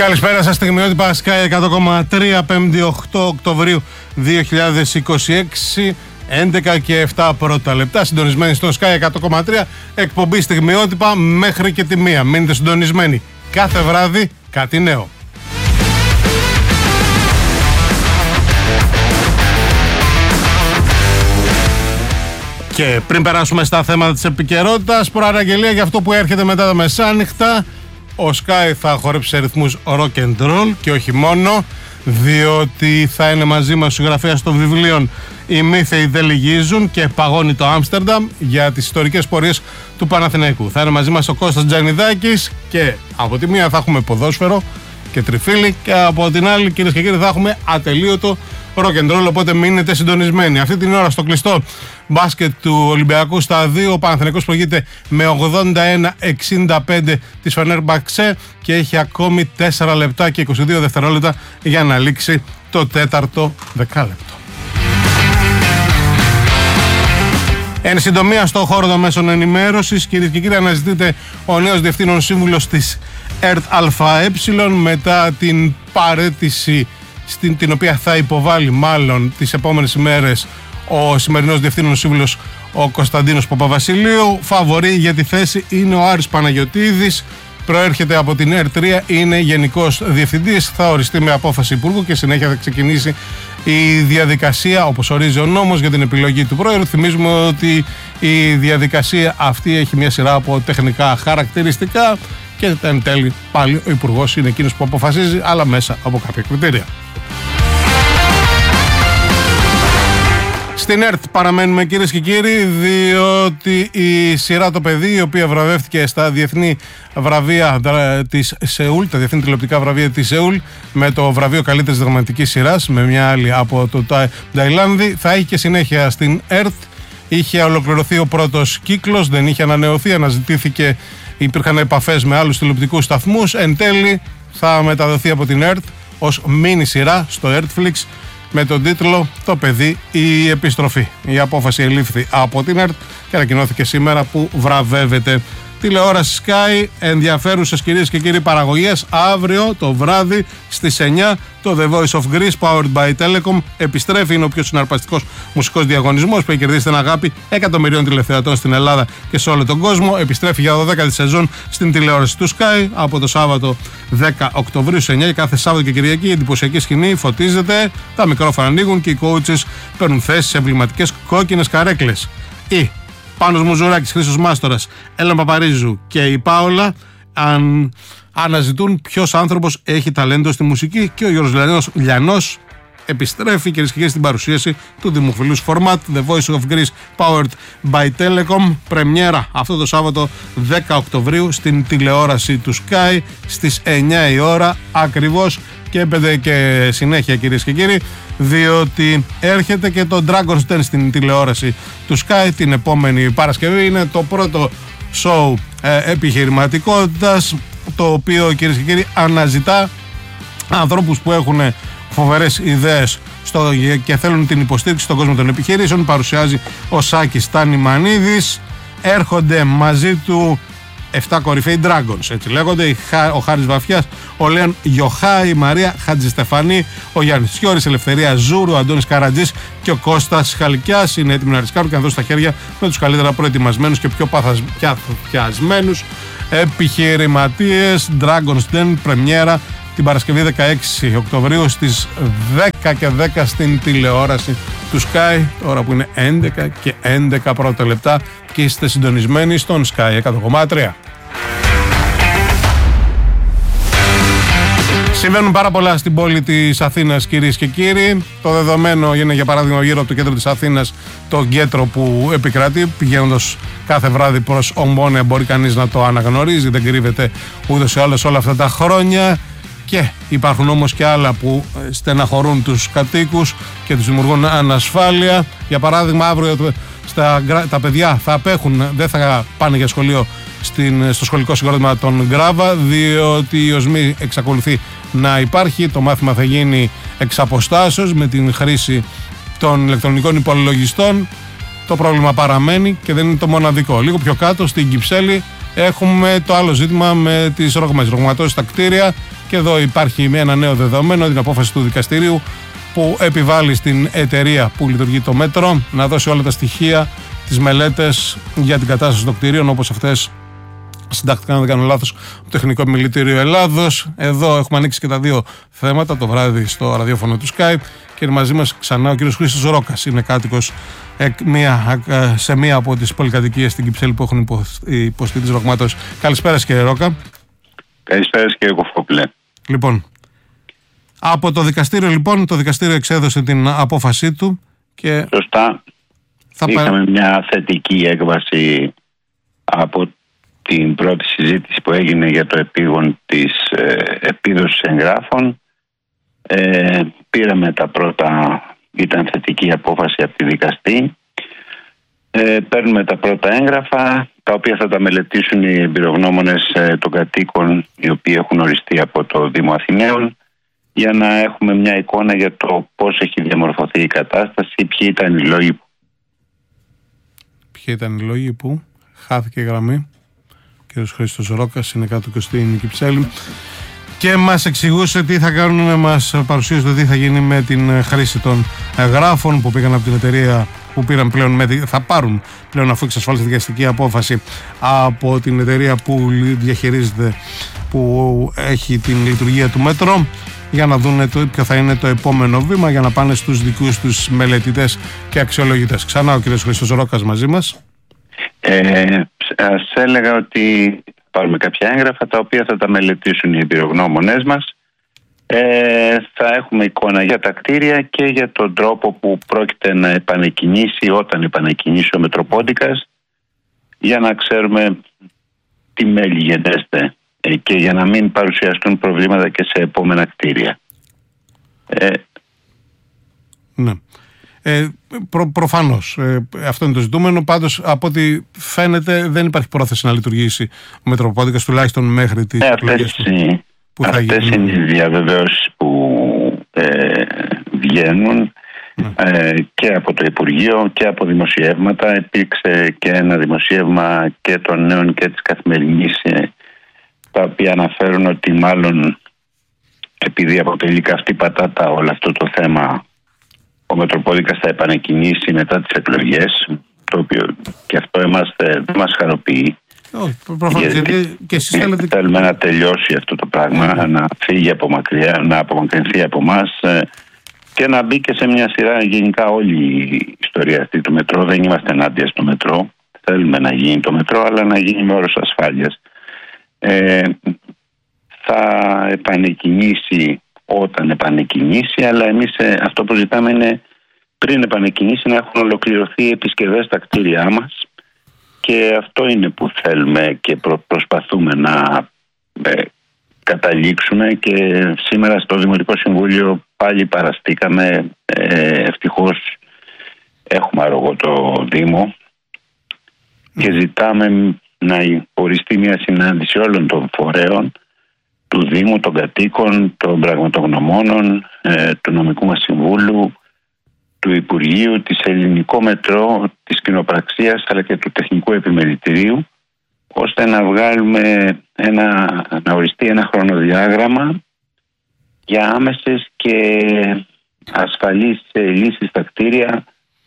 Καλησπέρα σας, στιγμιότυπα Sky 100,3, 5η 8 Οκτωβρίου 2026, 11 και 7 πρώτα λεπτά, συντονισμένοι στο Sky 100,3, εκπομπή στιγμιότυπα μέχρι και τη 1. Μείνετε συντονισμένοι, κάθε βράδυ κάτι νέο. Και πριν περάσουμε στα θέματα της επικαιρότητας, προαναγγελία για αυτό που έρχεται μετά τα μεσάνυχτα. Ο Sky θα χορέψει σε ρυθμούς rock and roll και όχι μόνο, διότι θα είναι μαζί μας ο συγγραφέας των βιβλίων «Οι Μύθεοι δεν λυγίζουν» και «Παγώνει το Άμστερνταμ» για τις ιστορικές πορείες του Παναθηναϊκού. Θα είναι μαζί μας ο Κώστας Τζανιδάκης και από τη μία θα έχουμε ποδόσφαιρο και τριφύλι και από την άλλη, κυρίες και κύριοι, θα έχουμε ατελείωτο rock and roll, οπότε μείνετε συντονισμένοι. Αυτή την ώρα στο κλειστό μπάσκετ του Ολυμπιακού στα 2, ο Παναθηναϊκός προηγείται με 81-65 της Φενέρμπαξε και έχει ακόμη 4 λεπτά και 22 δευτερόλεπτα για να λήξει το τέταρτο δεκάλεπτο. Εν συντομία, στο χώρο των μέσων ενημέρωσης, κυρίες και κύριοι, αναζητείται ο νέος διευθύνων σύμβουλος της ΕΡΤ ΑΕ μετά την παραίτηση την οποία θα υποβάλει μάλλον τις επόμενες ημέρες ο σημερινός διευθύνων σύμβουλος ο Κωνσταντίνος Παπαβασιλείου. Φαβορί για τη θέση είναι ο Άρης Παναγιωτίδης, προέρχεται από την ΕΡΤ3, είναι γενικός διευθυντής, θα οριστεί με απόφαση υπουργού και συνέχεια θα ξεκινήσει η διαδικασία όπως ορίζει ο νόμος για την επιλογή του πρόεδρου. Θυμίζουμε ότι η διαδικασία αυτή έχει μια σειρά από τεχνικά χαρακτηριστικά και εν τέλει πάλι ο υπουργός είναι εκείνος που αποφασίζει, αλλά μέσα από κάποια κριτήρια. Στην ΕΡΤ παραμένουμε, κυρίες και κύριοι, διότι η σειρά «Το παιδί», η οποία βραβεύτηκε στα διεθνή βραβεία της Σεούλ, τα διεθνή τηλεοπτικά βραβεία της Σεούλ, με το βραβείο καλύτερης δραματικής σειράς, με μια άλλη από το Ταϊλάνδη, θα έχει και συνέχεια στην ΕΡΤ. Είχε ολοκληρωθεί ο πρώτος κύκλος, δεν είχε ανανεωθεί, αναζητήθηκε, υπήρχαν επαφές με άλλους τηλεοπτικούς σταθμούς. Εν τέλει θα μεταδοθεί από την ΕΡΤ ως μίνι σειρά στο Netflix με τον τίτλο «Το παιδί, η επιστροφή». Η απόφαση ελήφθη από την ΕΡΤ και ανακοινώθηκε σήμερα που βραβεύεται. Τηλεόραση Sky, ενδιαφέρουσες, κυρίες και κύριοι, παραγωγές. Αύριο το βράδυ στις 9 το The Voice of Greece, powered by Telecom, επιστρέφει. Είναι ο πιο συναρπαστικός μουσικός διαγωνισμός που έχει κερδίσει την αγάπη εκατομμυρίων τηλεθεατών στην Ελλάδα και σε όλο τον κόσμο. Επιστρέφει για 12η σεζόν στην τηλεόραση του Sky από το Σάββατο 10 Οκτωβρίου σε 9 και κάθε Σάββατο και Κυριακή. Η εντυπωσιακή σκηνή φωτίζεται, τα μικρόφωνα ανοίγουν και οι coaches παίρνουν θέση σε εμβληματικές κόκκινες καρέκλες. Πάνος Μουζουράκης, Χρήστος Μάστορας, Έλενα Παπαρίζου και η Πάολα αναζητούν ποιος άνθρωπος έχει ταλέντο στη μουσική και ο Γιώργος Λιανός επιστρέφει, κυρίες και κύριοι, στην παρουσίαση του δημοφιλούς format The Voice of Greece, powered by Telecom. Πρεμιέρα αυτό το Σάββατο 10 Οκτωβρίου στην τηλεόραση του Sky στις 9 η ώρα ακριβώς και 5 και συνέχεια, κυρίες και κύριοι, διότι έρχεται και το Dragon's Den στην τηλεόραση του Sky την επόμενη Παρασκευή. Είναι το πρώτο show επιχειρηματικότητας, το οποίο, κυρίες και κύριοι, αναζητά ανθρώπους που έχουν φοβερές ιδέες και θέλουν την υποστήριξη στον κόσμο των επιχειρήσεων. Παρουσιάζει ο Σάκης Τανιμανίδης. Έρχονται μαζί του 7 κορυφαίοι Dragons, έτσι λέγονται, ο Χάρης Βαφιάς, ο Λέων Γιοχά, η Μαρία Χατζηστεφανή, ο Γιάννης Σιώρης, Ελευθερία Ζούρου, ο Αντώνης Καρατζής και ο Κώστας Χαλκιάς. Είναι έτοιμοι να ρισκάρουν και να δώσουν τα χέρια με τους καλύτερα προετοιμασμένους και πιο παθιασμένους επιχειρηματίες. Dragon's Den, πρεμιέρα την Παρασκευή 16 Οκτωβρίου στις 10 και 10 στην τηλεόραση του Sky, τώρα που είναι 11 και 11 πρώτα λεπτά και είστε συντονισμένοι στον Sky 100,3. Συμβαίνουν πάρα πολλά στην πόλη της Αθήνας, κυρίες και κύριοι. Το δεδομένο είναι, για παράδειγμα, γύρω από το κέντρο της Αθήνας, το γκέτρο που επικρατεί. Πηγαίνοντας κάθε βράδυ προς Ομόνια μπορεί κανείς να το αναγνωρίζει, δεν κρύβεται ούτως ή άλλως όλα αυτά τα χρόνια. Και υπάρχουν όμως και άλλα που στεναχωρούν τους κατοίκους και τους δημιουργούν ανασφάλεια. Για παράδειγμα, αύριο τα παιδιά θα απέχουν, δεν θα πάνε για σχολείο στο σχολικό συγκρότημα των Γκράβα, διότι η οσμή εξακολουθεί να υπάρχει. Το μάθημα θα γίνει εξ αποστάσεως με την χρήση των ηλεκτρονικών υπολογιστών. Το πρόβλημα παραμένει και δεν είναι το μοναδικό. Λίγο πιο κάτω στην Κυψέλη έχουμε το άλλο ζήτημα με τις ρογματώσεις στα κτίρια Και εδώ υπάρχει ένα νέο δεδομένο, την απόφαση του δικαστηρίου που επιβάλλει στην εταιρεία που λειτουργεί το μέτρο να δώσει όλα τα στοιχεία, τις μελέτες για την κατάσταση των κτηρίων, όπως αυτές συντάχθηκαν, αν δεν κάνω λάθος, το Τεχνικό Επιμελητήριο Ελλάδος. Εδώ έχουμε ανοίξει και τα δύο θέματα το βράδυ στο ραδιόφωνο του Skype και είναι μαζί μας ξανά ο κύριος Χρήστος Ρόκας. Είναι κάτοικος σε μία από τις πολυκατοικίες στην Κυψέλη που έχουν υποστεί τις ρογμάτωσες. Καλησπέρα κύριε Ρόκα. Καλησπέρα κύριε Κοφόπουλε. Λοιπόν, από το δικαστήριο το δικαστήριο εξέδωσε την απόφασή του και... Σωστά. Είχαμε μια θετική έκβαση από την πρώτη συζήτηση που έγινε για το επίγον της επίδοσης εγγράφων. Πήραμε τα πρώτα, ήταν θετική απόφαση από τη δικαστή. Παίρνουμε τα πρώτα έγγραφα, τα οποία θα τα μελετήσουν οι εμπειρογνώμονες των κατοίκων, οι οποίοι έχουν οριστεί από το Δήμο Αθηναίων, για να έχουμε μια εικόνα για το πώς έχει διαμορφωθεί η κατάσταση, ποιοι ήταν οι λόγοι. Ποιοι ήταν οι λόγοι που χάθηκε η γραμμή. Ο κ. Χρήστος Ρόκας είναι κάτω και στην Κυψέλη και μας εξηγούσε τι θα κάνουν, μας παρουσίασε το τι θα γίνει με την χρήση των γράφων που πήγαν από την εταιρεία που πήραν πλέον, θα πάρουν πλέον, αφού εξασφάλισε δικαστική απόφαση, από την εταιρεία που διαχειρίζεται, που έχει την λειτουργία του μέτρο, για να δουν ποιο θα είναι το επόμενο βήμα για να πάνε στους δικούς τους μελετητές και αξιολογητές. Ξανά ο κ. Χρήστος Ρόκας μαζί μας. Σας έλεγα ότι πάρουμε κάποια έγγραφα τα οποία θα τα μελετήσουν οι εμπειρογνώμονές μας. Θα έχουμε εικόνα για τα κτίρια και για τον τρόπο που πρόκειται να επανεκκινήσει, όταν επανεκκινήσει ο Μετροπόντικας, για να ξέρουμε τι μέλη γενέστε και για να μην παρουσιαστούν προβλήματα και σε επόμενα κτίρια. Ναι. Προφανώς αυτό είναι το ζητούμενο. Πάντως, από ό,τι φαίνεται, δεν υπάρχει πρόθεση να λειτουργήσει ο Μετροπόντικας, τουλάχιστον μέχρι τις εκλογές που θα γίνουν. Αυτές είναι οι διαβεβαίωσεις που βγαίνουν και από το Υπουργείο και από δημοσιεύματα. Υπήρξε και ένα δημοσίευμα και των Νέων και της Καθημερινής, τα οποία αναφέρουν ότι μάλλον επειδή αποτελεί καυτή πατάτα όλο αυτό το θέμα, ο Μετροπόντικας θα επανεκκινήσει μετά τις εκλογές, το οποίο και αυτό δεν μας χαροποιεί. Γιατί και εσείς θέλουμε να τελειώσει αυτό το πράγμα, να φύγει από μακριά, να απομακρυνθεί από εμάς και να μπει και σε μια σειρά. Γενικά όλη η ιστορία αυτή του μετρό, δεν είμαστε ενάντια στο μετρό, θέλουμε να γίνει το μετρό, αλλά να γίνει με όρους ασφάλειας. Θα επανεκκινήσει όταν επανεκκινήσει, αλλά εμείς αυτό που ζητάμε είναι πριν επανεκκινήσει να έχουν ολοκληρωθεί οι επισκευές στα κτίρια μας, και αυτό είναι που θέλουμε και προσπαθούμε να καταλήξουμε. Και σήμερα στο Δημοτικό Συμβούλιο πάλι παραστήκαμε, ευτυχώς έχουμε αρρωγό το Δήμο και ζητάμε να οριστεί μια συνάντηση όλων των φορέων του Δήμου, των κατοίκων, των πραγματογνωμόνων, του Νομικού μας Συμβούλου, του Υπουργείου, της Ελληνικό Μετρό, της Κοινοπραξίας, αλλά και του Τεχνικού Επιμελητηρίου, ώστε να βγάλουμε να οριστεί ένα χρονοδιάγραμμα για άμεσες και ασφαλείς λύσεις στα κτίρια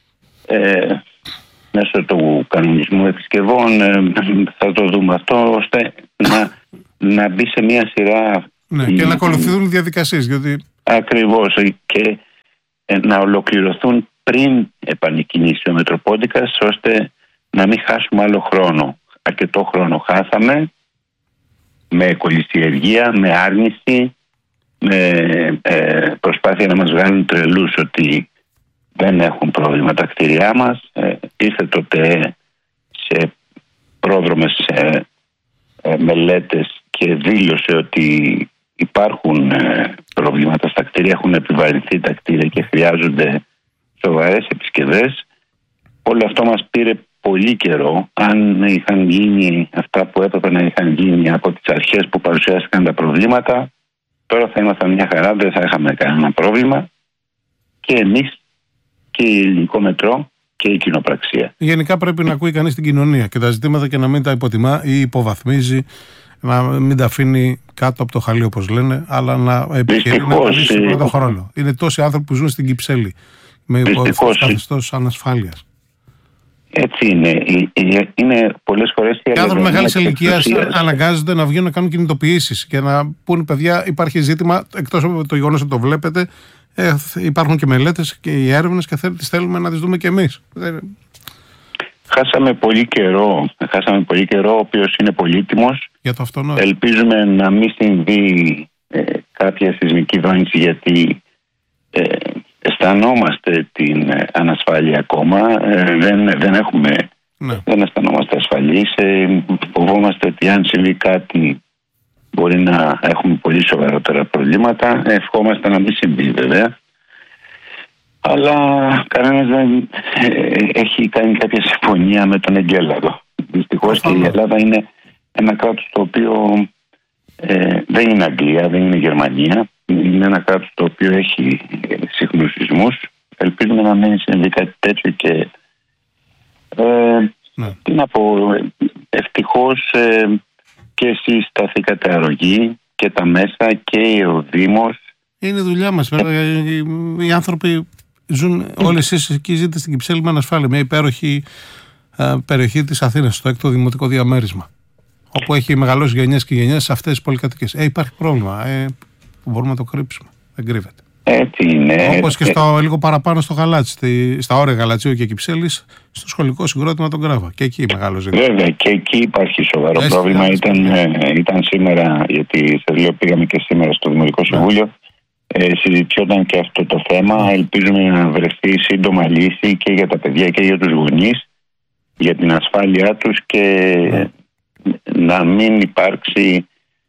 μέσω του κανονισμού επισκευών. Θα το δούμε αυτό, ώστε να μπει σε μια σειρά. Ναι, και να ακολουθούν διαδικασίες. Ακριβώς, και να ολοκληρωθούν πριν επανεκκινήσει ο Μετροπόντικας, ώστε να μην χάσουμε άλλο χρόνο. Αρκετό χρόνο χάσαμε με κολυσιεργία, με άρνηση, με προσπάθεια να μας βγάλουν τρελούς ότι δεν έχουν πρόβλημα τα κτίρια μας. Ήρθε τότε σε πρόδρομες μελέτες και δήλωσε ότι υπάρχουν προβλήματα στα κτίρια, έχουν επιβαρυνθεί τα κτίρια και χρειάζονται σοβαρές επισκευές. Όλο αυτό μας πήρε πολύ καιρό. Αν είχαν γίνει αυτά που έπρεπε να είχαν γίνει από τις αρχές που παρουσιάστηκαν τα προβλήματα, τώρα θα ήμασταν μια χαρά, δεν θα είχαμε κανένα πρόβλημα, και εμείς και η Ελληνικό Μετρό και η Κοινοπραξία. Γενικά πρέπει να ακούει κανείς την κοινωνία και τα ζητήματα και να μην τα υποτιμά ή υποβαθμίζει να μην τα αφήνει κάτω από το χαλί, όπως λένε, αλλά να επιχειρεί να λύσει τον πρώτο χρόνο. Είναι τόσοι άνθρωποι που ζουν στην Κυψέλη με καθεστώς ανασφάλειας. Έτσι είναι. Είναι πολλές φορές οι άνθρωποι μεγάλης ηλικίας αναγκάζονται να βγαίνουν να κάνουν κινητοποιήσεις και να πούν, παιδιά, υπάρχει ζήτημα, εκτός από το γεγονός ότι το βλέπετε, υπάρχουν και μελέτες και οι έρευνες και τις θέλουμε να τις δούμε και εμείς. Χάσαμε πολύ καιρό, ο οποίος είναι πολύτιμος. Για το αυτονόητο. Ελπίζουμε να μην συμβεί κάποια σεισμική δόνηση, γιατί αισθανόμαστε την ανασφάλεια ακόμα. Δεν αισθανόμαστε ασφαλείς. Φοβόμαστε ότι αν συμβεί κάτι μπορεί να έχουμε πολύ σοβαρότερα προβλήματα. Ευχόμαστε να μην συμβεί, βέβαια. Αλλά κανένας δεν έχει κάνει κάποια συμφωνία με τον εγκέλαδο. Δυστυχώς και η Ελλάδα είναι ένα κράτος το οποίο δεν είναι Αγγλία, δεν είναι Γερμανία. Είναι ένα κράτος το οποίο έχει συχνούς σεισμούς. Ελπίζουμε να μην συμβεί κάτι τέτοιο και τι να πω, ευτυχώς και εσείς σταθήκατε αρρωγοί και τα μέσα και ο Δήμος. Είναι δουλειά μας. Οι άνθρωποι ζουν, όλοι εσείς εκεί ζείτε στην Κυψέλη με ανασφάλεια, μια υπέροχη περιοχή της Αθήνας, στο 6ο δημοτικό διαμέρισμα, όπου έχει μεγαλώσει γενιές και γενιές σε αυτές τις πολυκατοικίες. Υπάρχει πρόβλημα που μπορούμε να το κρύψουμε. Δεν κρύβεται. Έτσι είναι. Όπως και λίγο παραπάνω στο Γαλάτσι, στα όρια Γαλατσίου και Κυψέλης, στο σχολικό συγκρότημα τον Κράβα. Και εκεί μεγάλο ζήτημα. Βέβαια, και εκεί υπάρχει σοβαρό πρόβλημα. Ήταν σήμερα, γιατί σε δύο πήγαμε και σήμερα στο Δημοτικό Συμβούλιο. Συζητιόταν και αυτό το θέμα. Ελπίζουμε να βρεθεί σύντομα λύση και για τα παιδιά και για τους γονείς, για την ασφάλειά τους και να μην υπάρξει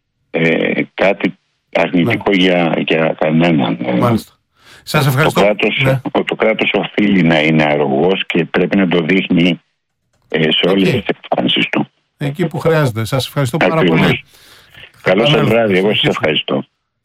κάτι αρνητικό για κανέναν. Μάλιστα. Σας ευχαριστώ. Το κράτος οφείλει να είναι αρρωγός και πρέπει να το δείχνει σε όλες τις εκφάνσεις του. Εκεί που χρειάζεται. Σας ευχαριστώ πάρα πολύ. Καλό σας βράδυ. Εγώ σας ευχαριστώ.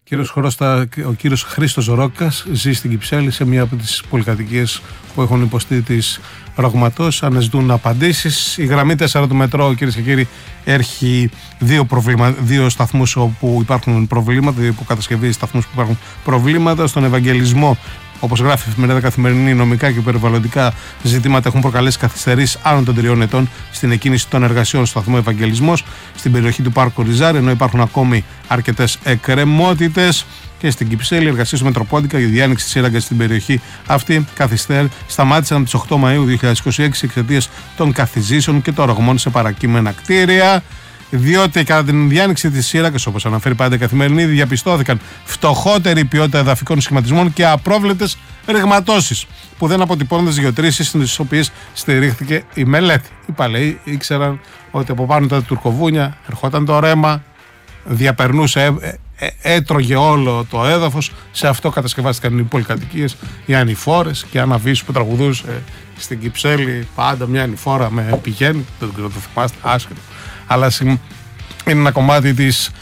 Ο κύριος Χρήστος Ρόκας ζει στην Κυψέλη, σε μία από τις πολυκατοικίες που έχουν υποστεί τις ρογματώσεις. Αναζητούν απαντήσεις. Η γραμμή 4 του μετρό, κυρίες και κύριοι, έχει δύο σταθμούς όπου υπάρχουν προβλήματα, δύο υποκατασκευή σταθμούς που υπάρχουν προβλήματα. Στον Ευαγγελισμό, όπως γράφει η εφημερίδα Καθημερινή, νομικά και περιβαλλοντικά ζητήματα έχουν προκαλέσει καθυστερήσεις άνω των 3 ετών στην εκκίνηση των εργασιών στο σταθμό Ευαγγελισμός, στην περιοχή του Πάρκου Ριζάρη, ενώ υπάρχουν ακόμη αρκετές εκκρεμότητες. Και στην Κυψέλη, εργασίες Μετροπόντικα για διάνοιξη της σύραγγας στην περιοχή αυτή σταμάτησαν από τις 8 Μαΐου 2026 εξαιτίας των καθιζήσεων και των ρογμών σε παρακείμενα κτίρια. Διότι κατά την διάνοιξη της σύραγγας, όπως αναφέρει πάντα η Καθημερινή, διαπιστώθηκαν φτωχότερη ποιότητα εδαφικών σχηματισμών και απρόβλεπτες ρηγματώσεις που δεν αποτυπώνονται στις γεωτρήσεις στις οποίες στηρίχθηκε η μελέτη. Οι παλαιοί ήξεραν ότι από πάνω τα τουρκοβούνια ερχόταν το ρέμα, διαπερνούσε, έτρωγε όλο το έδαφος. Σε αυτό κατασκευάστηκαν οι πολυκατοικίες, οι ανηφόρες και Αναβίσου που τραγουδούσε στην Κυψέλη. Πάντα μια ανηφόρα με πηγαίνει, δεν το θυμάστε, άσχετο. Αλλά είναι ένα κομμάτι της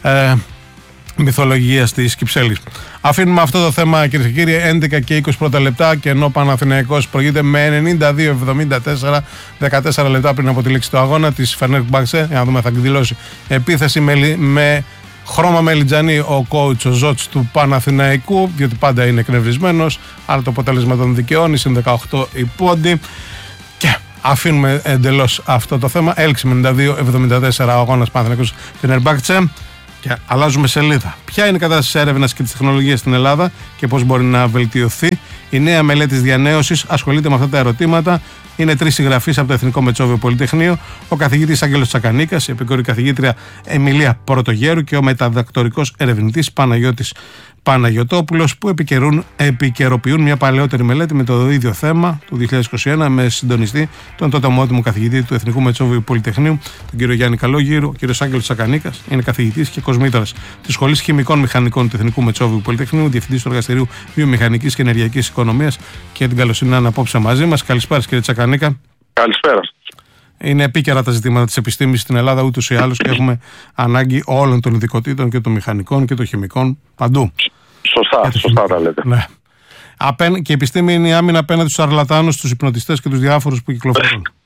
μυθολογίας της Κυψέλης. Αφήνουμε αυτό το θέμα, κυρίες και κύριοι. 11 και 20 πρώτα λεπτά, και ενώ ο Παναθηναϊκός προηγείται με 92-74, 14 λεπτά πριν από τη λήξη του αγώνα της Φενέρμπαχτσε, για να δούμε, θα εκδηλώσει επίθεση με χρώμα μελιτζανί ο coach, ο Ζότς του Παναθηναϊκού, διότι πάντα είναι εκνευρισμένος, αλλά το αποτέλεσμα τον δικαιώνει. Συν 18 οι πόντοι. Και αφήνουμε εντελώς αυτό το θέμα. Έλξη με 92-74 ο αγώνας Παναθηναϊκός Φενέρμπαχτσε. Και αλλάζουμε σελίδα. Ποια είναι η κατάσταση της έρευνας και της τεχνολογίας στην Ελλάδα και πώς μπορεί να βελτιωθεί? Η νέα μελέτη της διανέωσης ασχολείται με αυτά τα ερωτήματα. Είναι 3 συγγραφείς από το Εθνικό Μετσόβιο Πολυτεχνείο, ο καθηγητής Άγγελος Τσακανίκας, η επικόρη καθηγήτρια Εμιλία Πρωτογέρου και ο μεταδακτορικός ερευνητής Παναγιώτης Παναγιωτόπουλος, που επικαιροποιούν μια παλαιότερη μελέτη με το ίδιο θέμα του 2021 με συντονιστή τον τότε ομότιμο καθηγητή του Εθνικού Μετσόβιου Πολυτεχνείου, τον κύριο Γιάννη Καλόγυρο. Ο κύριος Άγγελος Τσακανίκας είναι καθηγητής και κοσμήτωρας της Σχολής Χημικών Μηχανικών του Εθνικού Μετσόβιου Πολυτεχνείου, διευθυντής του Εργαστηρίου Βιομηχανικής και Ενεργειακής Οικονομίας, και την καλοσύνη να είναι απόψε μαζί μας. Καλησπέρα, κύριε Τσακανίκα. Καλησπέρα. Είναι επίκαιρα τα ζητήματα της επιστήμης στην Ελλάδα ούτως ή άλλως και έχουμε ανάγκη όλων των ειδικοτήτων και των μηχανικών και των χημικών παντού. Σωστά τα λέτε. Ναι. Και η επιστήμη είναι η άμυνα απέναντι στους σαρλατάνους, στους υπνοτιστές και τους διάφορους που κυκλοφορούν.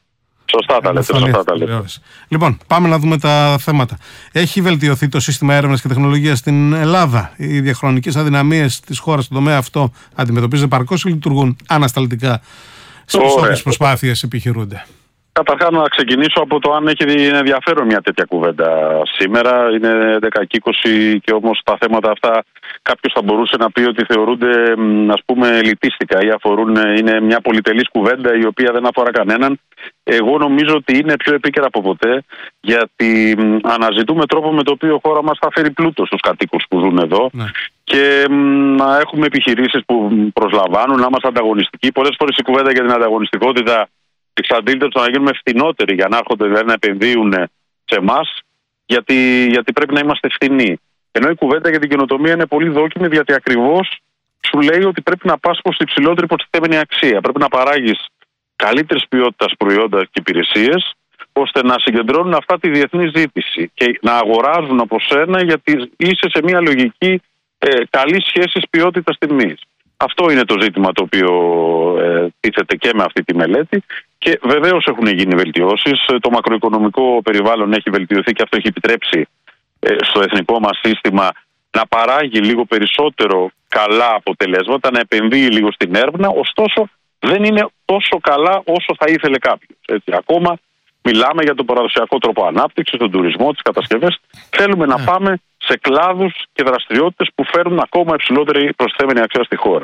Σωστά τα λέτε. Λοιπόν, πάμε να δούμε τα θέματα. Έχει βελτιωθεί το σύστημα έρευνας και τεχνολογίας στην Ελλάδα? Οι διαχρονικές αδυναμίες της χώρας στον τομέα αυτό αντιμετωπίζονται παρκώς ή λειτουργούν ανασταλτικά στις όποιες προσπάθειες επιχειρούνται? Καταρχάς να ξεκινήσω από το αν έχει ενδιαφέρον μια τέτοια κουβέντα σήμερα. Είναι 11 και 20 και όμως τα θέματα αυτά κάποιος θα μπορούσε να πει ότι θεωρούνται ας πούμε ελιτίστικα ή είναι μια πολυτελής κουβέντα η οποία δεν αφορά κανέναν. Εγώ νομίζω ότι είναι πιο επίκαιρα από ποτέ, γιατί αναζητούμε τρόπο με το οποίο η χώρα μας θα φέρει πλούτο στους κατοίκους που ζουν εδώ και να έχουμε επιχειρήσεις που προσλαμβάνουν, να είμαστε ανταγωνιστικοί. Πολλές φορές η κουβέντα για την ανταγωνιστικότητα εξαντλείται στο να γίνουμε φθηνότεροι για να έρχονται, δηλαδή να επενδύουν σε εμάς, γιατί πρέπει να είμαστε φθηνοί. Ενώ η κουβέντα για την καινοτομία είναι πολύ δόκιμη, γιατί ακριβώς σου λέει ότι πρέπει να πας προς υψηλότερη προστιθέμενη αξία. Πρέπει να παράγεις καλύτερης ποιότητας προϊόντα και υπηρεσίες, ώστε να συγκεντρώνουν αυτά τη διεθνή ζήτηση και να αγοράζουν από σένα, γιατί είσαι σε μια λογική καλής σχέσης ποιότητας-τιμής. Αυτό είναι το ζήτημα το οποίο τίθεται και με αυτή τη μελέτη. Και βεβαίως έχουν γίνει βελτιώσεις. Το μακροοικονομικό περιβάλλον έχει βελτιωθεί και αυτό έχει επιτρέψει στο εθνικό μας σύστημα να παράγει λίγο περισσότερο καλά αποτελέσματα, να επενδύει λίγο στην έρευνα. Ωστόσο, δεν είναι τόσο καλά όσο θα ήθελε κάποιος. Ακόμα μιλάμε για τον παραδοσιακό τρόπο ανάπτυξης, τον τουρισμό, τις κατασκευές. Θέλουμε να πάμε σε κλάδους και δραστηριότητες που φέρουν ακόμα υψηλότερη προσθέμενη αξία στη χώρα.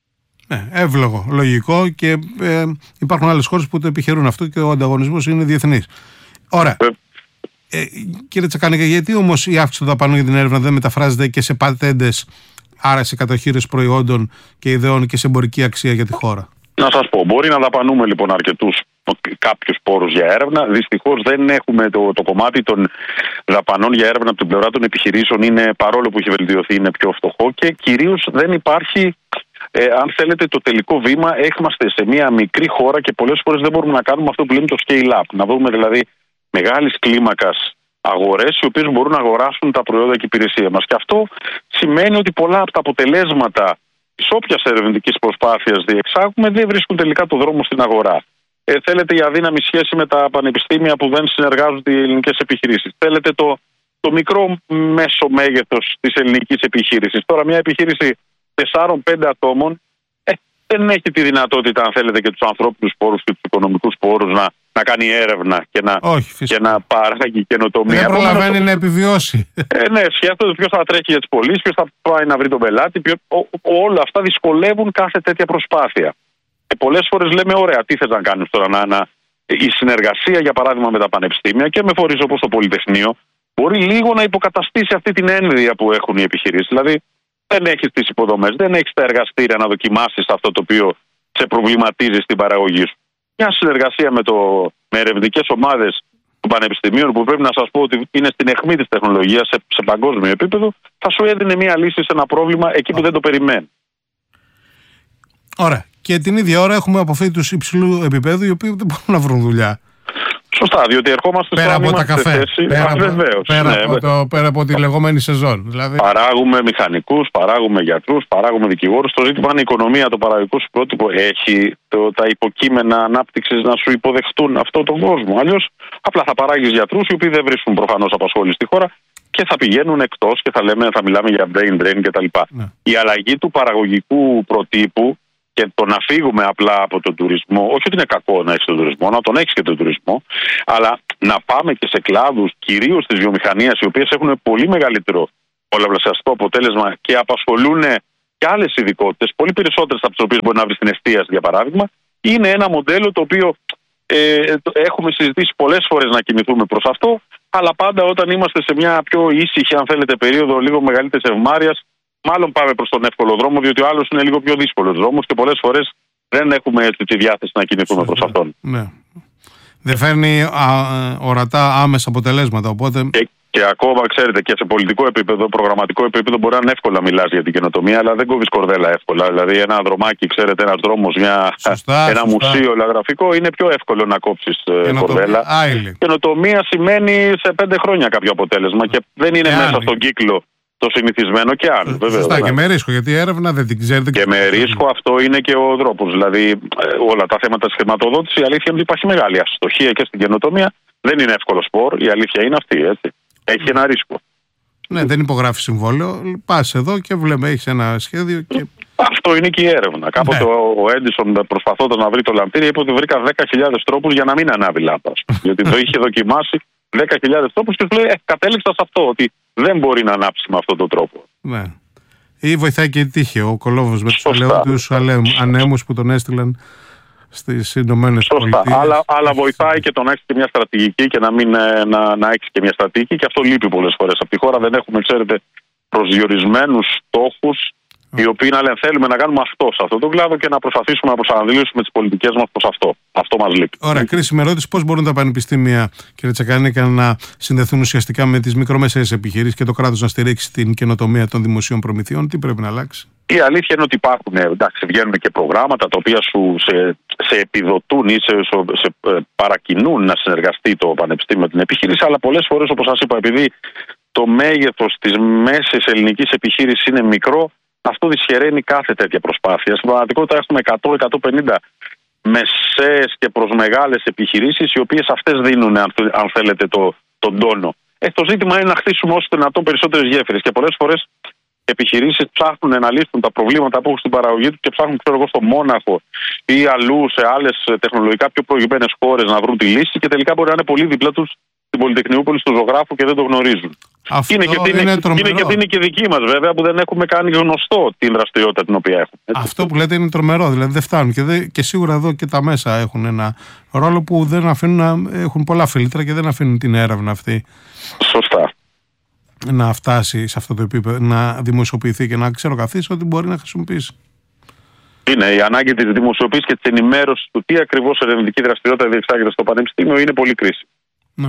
Εύλογο, λογικό, και υπάρχουν άλλες χώρες που το επιχειρούν αυτό και ο ανταγωνισμός είναι διεθνής. Ωραία. Κύριε Τσακάνικα, γιατί όμως η αύξηση των δαπανών για την έρευνα δεν μεταφράζεται και σε πατέντες, άρα σε κατοχήρες προϊόντων και ιδεών και σε εμπορική αξία για τη χώρα? Να σας πω, μπορεί να δαπανούμε λοιπόν κάποιους πόρους για έρευνα. Δυστυχώς δεν έχουμε το κομμάτι των δαπανών για έρευνα από την πλευρά των επιχειρήσεων, παρόλο που έχει βελτιωθεί, είναι πιο φτωχό και κυρίως δεν υπάρχει, αν θέλετε, το τελικό βήμα. Είμαστε σε μια μικρή χώρα και πολλές φορές δεν μπορούμε να κάνουμε αυτό που λέμε το scale-up. Να βρούμε δηλαδή μεγάλης κλίμακας αγορές οι οποίες μπορούν να αγοράσουν τα προϊόντα και υπηρεσία μας. Και αυτό σημαίνει ότι πολλά από τα αποτελέσματα της όποιας ερευνητικής προσπάθειας διεξάγουμε δεν βρίσκουν τελικά το δρόμο στην αγορά. Θέλετε η αδύναμη σχέση με τα πανεπιστήμια που δεν συνεργάζονται οι ελληνικές επιχειρήσεις. Θέλετε το μικρό μέσο μέγεθος της ελληνικής επιχείρησης. Τώρα μια επιχείρηση 4-5 ατόμων δεν έχει τη δυνατότητα, αν θέλετε, και τους ανθρώπινους πόρους και τους οικονομικούς πόρους να κάνει έρευνα και να παράγει καινοτομία. Δεν προλαβαίνει να επιβιώσει. Ναι, σκέφτονται ποιος θα τρέχει για τις πωλήσεις, ποιος θα πάει να βρει τον πελάτη. Όλα αυτά δυσκολεύουν κάθε τέτοια προσπάθεια. Και πολλές φορές λέμε, ωραία, τι θες να κάνεις τώρα? Η συνεργασία, για παράδειγμα, με τα πανεπιστήμια και με φορείς όπως το Πολυτεχνείο, μπορεί λίγο να υποκαταστήσει αυτή την ένδυα που έχουν οι επιχειρήσεις. Δηλαδή, δεν έχεις τις υποδομές, δεν έχεις τα εργαστήρια να δοκιμάσεις αυτό το οποίο σε προβληματίζει στην παραγωγή σου. Μια συνεργασία με ερευνητικές ομάδες των πανεπιστημίων, που πρέπει να σας πω ότι είναι στην αιχμή της τεχνολογίας σε παγκόσμιο επίπεδο, θα σου έδινε μια λύση σε ένα πρόβλημα εκεί που δεν το περιμένει. Ωραία. Και την ίδια ώρα έχουμε αποφύτους υψηλού επίπεδου, οι οποίοι δεν μπορούν να βρουν δουλειά. Σωστά, διότι ερχόμαστε πέρα από τα καφέ. Πέρα από τη λεγόμενη σεζόν. Δηλαδή. Παράγουμε μηχανικούς, παράγουμε γιατρούς, παράγουμε δικηγόρους. Το ζήτημα είναι η οικονομία, το παραγωγικό σου πρότυπο έχει τα υποκείμενα ανάπτυξης να σου υποδεχτούν αυτόν τον κόσμο. Αλλιώς απλά θα παράγεις γιατρούς οι οποίοι δεν βρίσκουν προφανώς απασχόληση στη χώρα και θα πηγαίνουν εκτός και θα μιλάμε για brain drain κτλ. Ναι. Η αλλαγή του παραγωγικού προτύπου και το να φύγουμε απλά από τον τουρισμό, όχι ότι είναι κακό να έχεις τον τουρισμό, να τον έχεις και τον τουρισμό, αλλά να πάμε και σε κλάδους, κυρίως της βιομηχανίας, οι οποίες έχουν πολύ μεγαλύτερο πολλαπλασιαστικό αποτέλεσμα και απασχολούν και άλλες ειδικότητες, πολύ περισσότερες από τις οποίες μπορεί να βρει στην εστίαση, για παράδειγμα, είναι ένα μοντέλο το οποίο έχουμε συζητήσει πολλές φορές να κινηθούμε προς αυτό, αλλά πάντα όταν είμαστε σε μια πιο ήσυχη, αν θέλετε, περίοδο λίγο μεγαλύτερης ευμάρειας, μάλλον πάμε προς τον εύκολο δρόμο, διότι ο άλλος είναι λίγο πιο δύσκολος δρόμος και πολλές φορές δεν έχουμε τη διάθεση να κινηθούμε προς αυτόν. Ναι. Δεν φέρνει ορατά άμεσα αποτελέσματα, οπότε... Και ακόμα, ξέρετε, και σε πολιτικό επίπεδο, προγραμματικό επίπεδο, μπορεί να είναι εύκολα μιλάς για την καινοτομία, αλλά δεν κόβεις κορδέλα εύκολα. Δηλαδή, ένα δρομάκι, ξέρετε, ένας δρόμος, ένα μουσείο ελαγραφικό, είναι πιο εύκολο να κόψεις κορδέλα. Καινοτομία σημαίνει σε 5 χρόνια κάποιο αποτέλεσμα και δεν είναι μέσα στον κύκλο το συνηθισμένο και άλλο. Σωστά, και με ρίσκο, γιατί η έρευνα δεν την ξέρετε. Και με ρίσκο αυτό είναι και ο τρόπος. Δηλαδή, όλα τα θέματα της χρηματοδότησης, η αλήθεια είναι ότι υπάρχει μεγάλη αστοχία και στην καινοτομία. Δεν είναι εύκολο σπορ, η αλήθεια είναι αυτή, έτσι. Έχει ένα ρίσκο. Ναι, δεν υπογράφει συμβόλαιο. Πας εδώ και βλέπουμε, έχει ένα σχέδιο. Και... Αυτό είναι και η έρευνα. Κάποτε ο Έντισον, προσπαθώντας να βρει το λαμπτήρι, είπε ότι βρήκα 10.000 τρόπους για να μην ανάβει λάμπα. Γιατί το είχε δοκιμάσει 10.000 τρόπους και του λέει: κατέληξα σε αυτό, ότι δεν μπορεί να ανάψει με αυτόν τον τρόπο. Ναι. Ή βοηθάει και η τύχη, ο Κολόβος με τους ανέμους που τον έστειλαν στις Ηνωμένες Πολιτείες. Αλλά βοηθάει και το να έχει και μια στρατηγική και να έχει και μια στρατηγική, και αυτό λείπει πολλές φορές. Από τη χώρα δεν έχουμε, ξέρετε, προσδιορισμένους στόχους, οι οποίοι να λένε θέλουμε να κάνουμε αυτό σε αυτό το κλάδο και να προσπαθήσουμε να προσανατολίσουμε τις πολιτικές μας προς αυτό. Αυτό μας λείπει. Ωραία, κρίσιμη ερώτηση. Πώς μπορούν τα πανεπιστήμια, κύριε Τσακανίκα, να συνδεθούν ουσιαστικά με τις μικρομεσαίες επιχειρήσεις και το κράτος να στηρίξει την καινοτομία των δημοσίων προμηθειών? Τι πρέπει να αλλάξει? Η αλήθεια είναι ότι υπάρχουν, εντάξει, βγαίνουν και προγράμματα τα οποία σε επιδοτούν ή σε παρακινούν να συνεργαστεί το πανεπιστήμιο με την επιχείρηση, αλλά πολλές φορές, όπως σας είπα, επειδή το μέγεθος της μέσης ελληνικής επιχείρησης είναι μικρό, αυτό δυσχεραίνει κάθε τέτοια προσπάθεια. Στην πραγματικότητα έχουμε 100-150 μεσαίες και προς μεγάλες επιχειρήσεις, οι οποίες αυτές δίνουν, αν θέλετε, τον τόνο. Το ζήτημα είναι να χτίσουμε όσο δυνατόν περισσότερες γέφυρες, και πολλές φορές επιχειρήσεις ψάχνουν να λύσουν τα προβλήματα που έχουν στην παραγωγή του και ψάχνουν, ξέρω εγώ, στο Μόναχο ή αλλού σε άλλες τεχνολογικά πιο προηγμένες χώρες να βρουν τη λύση, και τελικά μπορεί να είναι πολύ δίπλα τους στην Πολυτεχνιούπολη, του ζωγράφου, και δεν το γνωρίζουν. Είναι και είναι και δική μας, βέβαια, που δεν έχουμε κάνει γνωστό την δραστηριότητα την οποία έχουμε. Έτσι. Αυτό που λέτε είναι τρομερό. Δηλαδή δεν φτάνουν. Και σίγουρα εδώ και τα μέσα έχουν ένα ρόλο που δεν αφήνουν έχουν πολλά φίλτρα και δεν αφήνουν την έρευνα αυτή. Σωστά. Να φτάσει σε αυτό το επίπεδο, να δημοσιοποιηθεί και να ξέρω καθίσει ότι μπορεί να χρησιμοποιήσει. Είναι η ανάγκη της δημοσιοποίησης και της ενημέρωσης του τι ακριβώς ερευνητική δραστηριότητα διεξάγεται στο Πανεπιστήμιο είναι πολύ κρίσιμη. Ναι.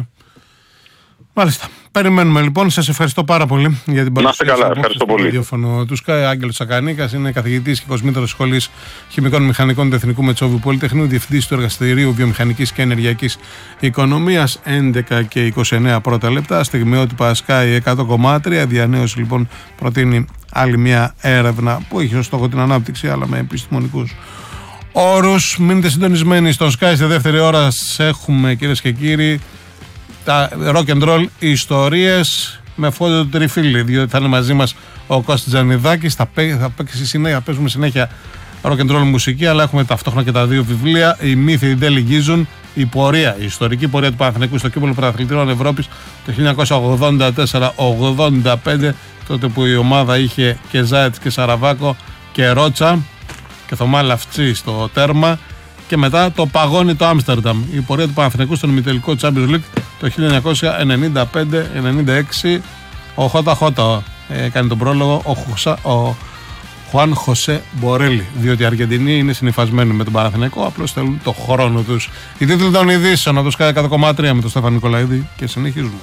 Μάλιστα. Περιμένουμε λοιπόν. Σας ευχαριστώ πάρα πολύ για την παρουσία. Να είστε καλά. Ευχαριστώ πολύ. Ραδιόφωνο του ΣΚΑΙ. Άγγελος Τσακανίκας είναι καθηγητής και κοσμήτωρος Σχολής Χημικών Μηχανικών του Εθνικού Μετσόβιου Πολυτεχνείου, διευθυντής του Εργαστηρίου Βιομηχανικής και Ενεργειακής Οικονομίας. 11 και 29 πρώτα λεπτά. Στιγμιότυπα ΣΚΑΙ 100,3. Διανέωση λοιπόν προτείνει άλλη μια έρευνα που έχει ως στόχο την ανάπτυξη, αλλά με επιστημονικούς όρους. Μείνετε συντονισμένοι στο ΣΚΑΙ. Στη δεύτερη ώρα έχουμε, κυρίες και κύριοι, τα rock and roll ιστορίες με φόντο του Τριφύλη, διότι θα είναι μαζί μας ο Κώστης Τζανιδάκης. Θα παίζουμε συνέχεια rock and roll μουσική, αλλά έχουμε ταυτόχρονα και τα δύο βιβλία. Οι μύθοι δεν λυγίζουν. Η ιστορική πορεία του Παναθηναϊκού στο κύπελλο πρωταθλητριών Ευρώπης το 1984-85, τότε που η ομάδα είχε και Ζάετς και Σαραβάκο και Ρότσα και Θωμά Λαυτσή στο τέρμα. Και μετά το παγώνει το Άμστερνταμ, η πορεία του Παναθηναϊκού στον ημιτελικό Champions League το 1995-96. Ο Χότα κάνει τον πρόλογο, ο Χουάν Χωσέ Μπορέλη, διότι οι Αργεντινοί είναι συνυφασμένοι με τον Παναθηναϊκό, απλώς θέλουν το χρόνο τους. Η τίτλη των ειδήσεων από το ΣΚΑΙ 100,3 με τον Στέφανο Νικολαίδη, και συνεχίζουμε.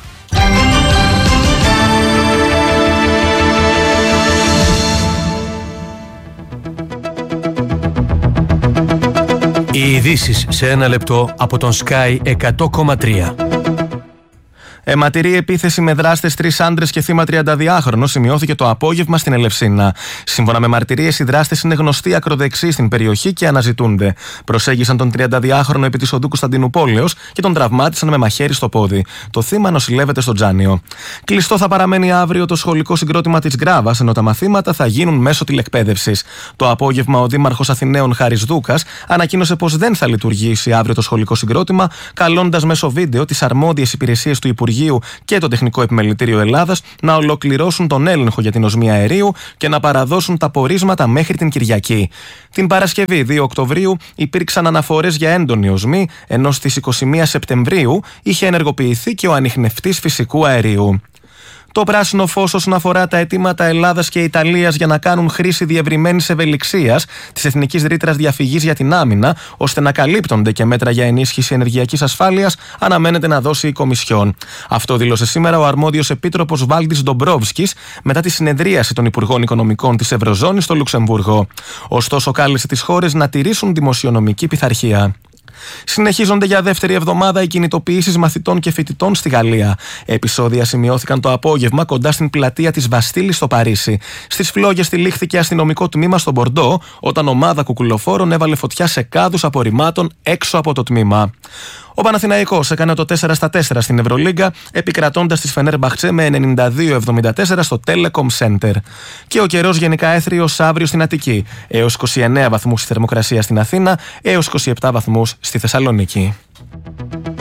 Οι ειδήσεις σε ένα λεπτό από τον Sky 100,3. Αιματηρή επίθεση με δράστες 3 άντρες και θύμα 32χρονο σημειώθηκε το απόγευμα στην Ελευσίνα. Σύμφωνα με μαρτυρίες, οι δράστες είναι γνωστοί ακροδεξιοί στην περιοχή και αναζητούνται. Προσέγγισαν τον 32χρονο επί της οδού Κωνσταντίνου Πόλεως και τον τραυμάτισαν με μαχαίρι στο πόδι. Το θύμα νοσηλεύεται στο Τζάνιο. Κλειστό θα παραμένει αύριο το σχολικό συγκρότημα της Γκράβας, ενώ τα μαθήματα θα γίνουν μέσω τηλεκπαίδευσης. Το απόγευμα, ο Δήμαρχος Αθηναίων Χάρης Δούκας ανακοίνωσε πως δεν θα λειτουργήσει αύριο το σχολικό συγκρότημα, καλώντας μέσω βίντεο τις αρμόδιες υπηρεσίες του Υπουργείου και το Τεχνικό Επιμελητήριο Ελλάδας να ολοκληρώσουν τον έλεγχο για την οσμία αερίου και να παραδώσουν τα πορίσματα μέχρι την Κυριακή. Την Παρασκευή 2 Οκτωβρίου υπήρξαν αναφορές για έντονη οσμή, ενώ στις 21 Σεπτεμβρίου είχε ενεργοποιηθεί και ο ανιχνευτής φυσικού αερίου. Το πράσινο φως όσον αφορά τα αιτήματα Ελλάδας και Ιταλίας για να κάνουν χρήση διευρυμένης ευελιξίας της Εθνικής Ρήτρας Διαφυγής για την άμυνα, ώστε να καλύπτονται και μέτρα για ενίσχυση ενεργειακής ασφάλειας, αναμένεται να δώσει η Κομισιόν. Αυτό δήλωσε σήμερα ο αρμόδιος επίτροπος Βάλντις Ντομπρόβσκης μετά τη συνεδρίαση των Υπουργών Οικονομικών της Ευρωζώνης στο Λουξεμβούργο. Ωστόσο, κάλεσε τις χώρες να τηρήσουν δημοσιονομική πειθαρχία. Συνεχίζονται για δεύτερη εβδομάδα οι κινητοποιήσεις μαθητών και φοιτητών στη Γαλλία. Επεισόδια σημειώθηκαν το απόγευμα κοντά στην πλατεία της Βαστίλης στο Παρίσι. Στις φλόγες τυλίχθηκε αστυνομικό τμήμα στο Μπορντό, όταν ομάδα κουκουλοφόρων έβαλε φωτιά σε κάδους απορριμμάτων έξω από το τμήμα. Ο Παναθηναϊκός έκανε το 4-4 στην Ευρωλίγκα, επικρατώντας τη Φενέρμπαχτσε με 92-74 στο Telecom Center. Και ο καιρός γενικά έθριος αύριο στην Αττική, έως 29 βαθμούς η θερμοκρασία στην Αθήνα, έως 27 βαθμούς στη Θεσσαλονίκη.